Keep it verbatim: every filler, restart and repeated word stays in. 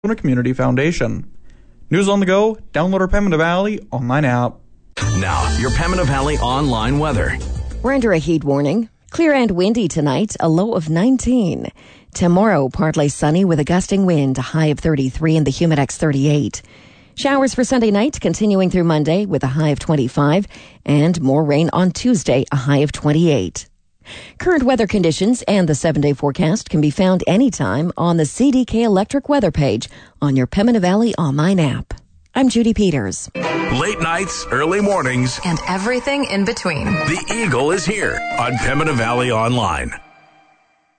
Community Foundation. News on the go, download our Pembina Valley online app. Now, your Pembina Valley online weather. We're under a heat warning. Clear and windy tonight, a low of nineteen. Tomorrow, partly sunny with a gusting wind, a high of thirty-three and the Humidex thirty-eight. Showers for Sunday night, continuing through Monday with a high of twenty-five, and more rain on Tuesday, a high of twenty-eight. Current weather conditions and the seven-day forecast can be found anytime on the C D K Electric weather page on your Pembina Valley online app. I'm Judy Peters. Late nights, early mornings, and everything in between. The Eagle is here on Pembina Valley Online.